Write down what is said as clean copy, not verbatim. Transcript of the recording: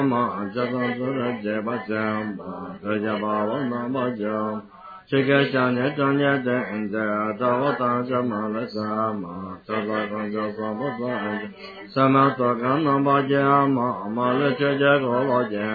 嘛，这个做的这把讲嘛，这家把我那把讲，这个想念正念等着，这我当着嘛来什么，这个刚就说不算，什么做个那把讲嘛，嘛了这个我老讲。